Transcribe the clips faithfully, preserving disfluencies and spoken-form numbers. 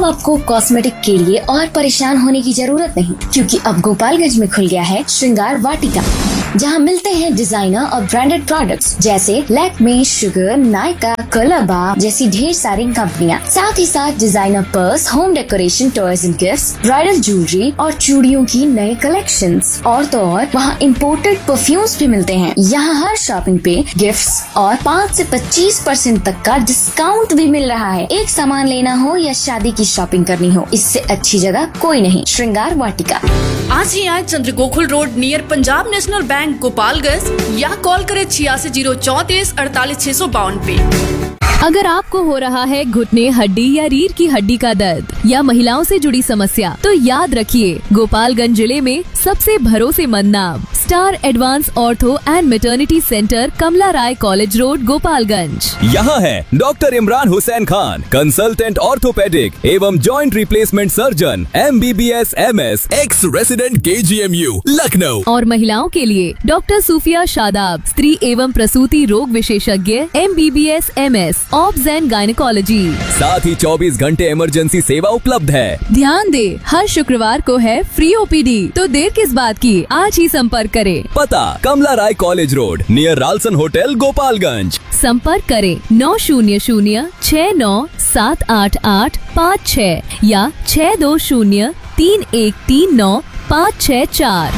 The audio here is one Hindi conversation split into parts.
आपको कॉस्मेटिक के लिए और परेशान होने की जरूरत नहीं, क्योंकि अब गोपालगंज में खुल गया है श्रृंगार वाटिका, जहां मिलते हैं डिजाइनर और ब्रांडेड प्रोडक्ट्स जैसे लैक्मे, शुगर, नायका, कोलाबा जैसी ढेर सारी कंपनियां। साथ ही साथ designer purse, home decoration, toys and gifts, bridal jewellery और चूड़ियों की नए कलेक्शंस। और तो और वहाँ इम्पोर्टेड परफ्यूम्स भी मिलते हैं। यहाँ हर शॉपिंग पे गिफ्ट्स और पाँच से पच्चीस परसेंट तक का डिस्काउंट भी मिल रहा है। एक सामान लेना हो या शादी की शॉपिंग करनी हो, इससे अच्छी जगह कोई नहीं। श्रृंगार वाटिका। आज ही आए चंद्र Gokul road near Punjab national bank Gopalganj, या कॉल करें छियासी जीरो चौतीस अड़तालीस छह सौ बावन पे। अगर आपको हो रहा है घुटने, हड्डी या रीढ़ की हड्डी का दर्द या महिलाओं से जुड़ी समस्या, तो याद रखिए गोपालगंज जिले में सबसे भरोसेमंद नाम star advance ortho and maternity centre, Kamala Rai college road, Gopalganj. यहाँ है doctor Imran Hussain Khan, consultant orthopaedic एवं joint replacement surgeon, M B B S M S, x resident के जी एम यू लखनऊ। और महिलाओं के लिए डॉक्टर सूफिया शादाब, स्त्री एवं प्रसूति रोग विशेषज्ञ, M B B S M S, obs and gynaecology. साथ ही चौबीस घंटे इमरजेंसी सेवा उपलब्ध है। ध्यान दे, हर शुक्रवार को है फ्री ओ पी डी, तो देर किस बात की, आज ही संपर्क करें। पता कमला राय college road near Ralson hotel, Gopalganj. संपर्क करें नौ शून्य शून्य छह नौ सात आठ आठ पाँच छह या छह दो शून्य तीन एक तीन नौ पाँच छह चार।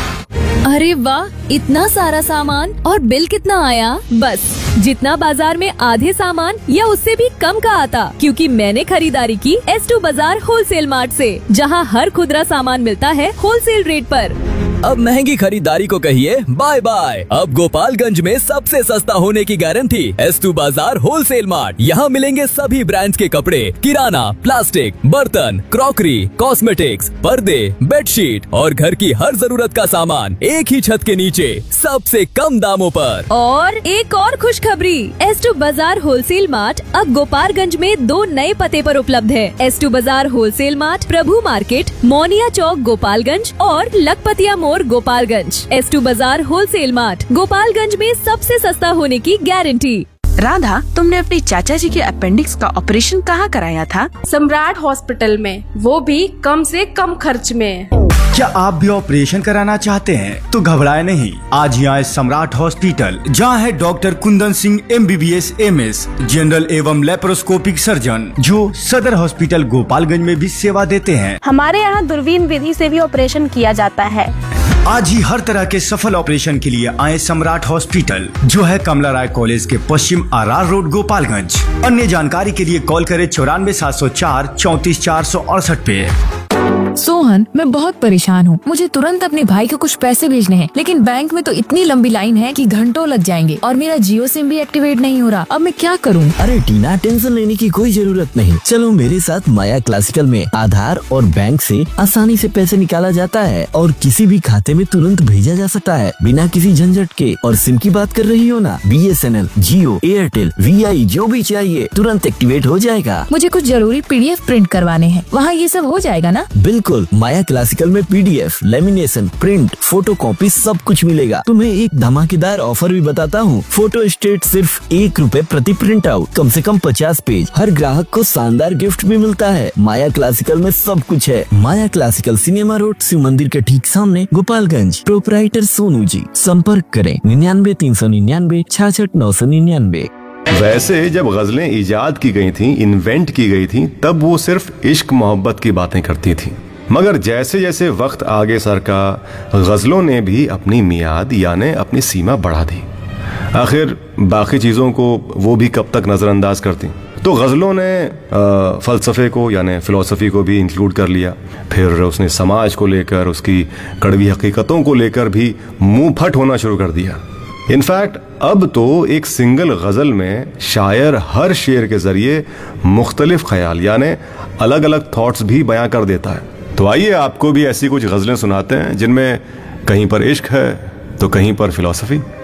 अरे वाह, इतना सारा सामान और बिल कितना आया? बस जितना बाजार में आधे सामान या उससे भी कम का आता, क्योंकि मैंने खरीदारी की एस टू बाजार होलसेल मार्ट से, जहां हर खुदरा सामान मिलता है होलसेल रेट पर। अब महंगी खरीदारी को कहिए बाय बाय। अब गोपालगंज में सबसे सस्ता होने की गारंटी एस टू बाजार होलसेल मार्ट। यहाँ मिलेंगे सभी ब्रांड्स के कपड़े, किराना, प्लास्टिक, बर्तन, क्रॉकरी, कॉस्मेटिक्स, पर्दे, बेडशीट और घर की हर जरूरत का सामान एक ही छत के नीचे सबसे कम दामों पर। और एक और खुशखबरी, एस टू बाजार होलसेल मार्ट अब गोपालगंज में दो नए पते पर उपलब्ध है। एस टू बाजार होलसेल मार्ट, प्रभु मार्केट, मोनिया चौक, गोपालगंज और लखपतिया मोड़, गोपालगंज। एस टू बाजार होलसेल मार्ट, गोपालगंज में सबसे सस्ता होने की गारंटी। राधा, तुमने अपने चाचा जी के अपेंडिक्स का ऑपरेशन कहाँ कराया था? सम्राट हॉस्पिटल में, वो भी कम से कम खर्च में। क्या आप भी ऑपरेशन कराना चाहते हैं? तो घबराए नहीं, आज ही आए सम्राट हॉस्पिटल, जहां है doctor Kundan Singh, M B B S M S, general एवं लेप्रोस्कोपिक सर्जन, जो सदर हॉस्पिटल गोपालगंज में भी सेवा देते हैं। हमारे यहाँ दूरबीन विधि से भी ऑपरेशन किया जाता है। आज ही हर तरह के सफल ऑपरेशन के लिए आए सम्राट हॉस्पिटल, जो है कमला राय कॉलेज के पश्चिम आर आर रोड, गोपालगंज। अन्य जानकारी के लिए कॉल करें चौरानवे सात सौ चार चौंतीस चार सौ अड़सठ पे। सोहन, मैं बहुत परेशान हूँ। मुझे तुरंत अपने भाई को कुछ पैसे भेजने हैं, लेकिन बैंक में तो इतनी लंबी लाइन है कि घंटों लग जाएंगे और मेरा जियो सिम भी एक्टिवेट नहीं हो रहा। अब मैं क्या करूँ? अरे टीना, टेंशन लेने की कोई जरूरत नहीं। चलो मेरे साथ माया क्लासिकल में आधार और बैंक से आसानी से पैसे निकाला जाता है और किसी भी खाते में तुरंत भेजा जा सकता है बिना किसी झंझट के। और सिम की बात कर रही हो ना, B S N L, Jio, Airtel, we आई, जो भी चाहिए तुरंत एक्टिवेट हो जाएगा। मुझे कुछ जरूरी पी डी एफ प्रिंट करवाने हैं, वहाँ ये सब हो जाएगा ना? बिल्कुल, माया क्लासिकल में P D F, lamination, print, photo copy सब कुछ मिलेगा। तुम्हें एक धमाकेदार ऑफर भी बताता हूँ। फोटो स्टेट सिर्फ एक रुपए प्रति प्रिंट आउट, कम से कम पचास पेज। हर ग्राहक को शानदार गिफ्ट भी मिलता है। माया क्लासिकल में सब कुछ है। माया क्लासिकल, सिनेमा रोड, शिव मंदिर के ठीक सामने, गोपालगंज। प्रोपराइटर सोनू जी। संपर्क करें निन्यानवे तीन सौ निन्यानवे छाछठ नौ सौ निन्यानवे। वैसे जब गजलें इजाद की गई थी, इन्वेंट की गई थी, तब वो सिर्फ इश्क मोहब्बत की बातें करती थी। मगर जैसे जैसे वक्त आगे सरका, गजलों ने भी अपनी मियाद यानी अपनी सीमा बढ़ा दी। आखिर बाकी चीज़ों को वो भी कब तक नज़रअंदाज करती। तो गज़लों ने फ़लसफ़े को यानी फ़िलॉसफ़ी को भी इंक्लूड कर लिया। फिर उसने समाज को लेकर, उसकी कड़वी हकीकतों को लेकर भी मुंह फट होना शुरू कर दिया। इनफैक्ट अब तो एक सिंगल गज़ल में शायर हर शेर के ज़रिए मुख्तलिफ ख्याल यानी अलग अलग थॉट्स भी बयां कर देता है। तो आइए आपको भी ऐसी कुछ गज़लें सुनाते हैं जिनमें कहीं पर इश्क है तो कहीं पर फ़िलॉसफ़ी।